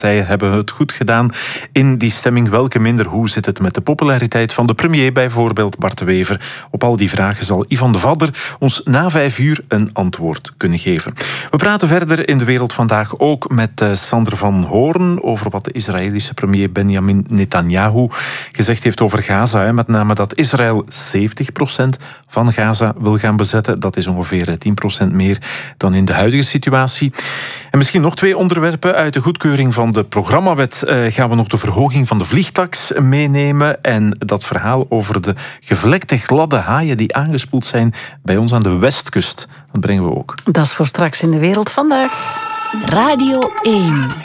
partijen hebben het goed gedaan in die stemming. Welke minder? Hoe zit het met de populariteit van de premier, bijvoorbeeld Bart de Wever? Op al die vragen zal Ivan de Vadder ons na 5 uur een antwoord kunnen geven. We praten verder in De Wereld Vandaag ook met Sander van Hoorn over wat de Israëlische premier Benjamin Netanyahu gezegd heeft over Gaza. Met name dat Israël 70% van Gaza wil gaan bezetten. Dat is ongeveer 10% meer dan in de huidige situatie. En misschien nog 2 onderwerpen. Uit de goedkeuring van de programmawet gaan we nog de verhoging van de vliegtaks meenemen. En dat verhaal over de gevlekte gladde haaien die aangespoeld zijn bij ons aan de westkust. Dat brengen we ook. Dat is voor straks in De Wereld Vandaag. Radio 1.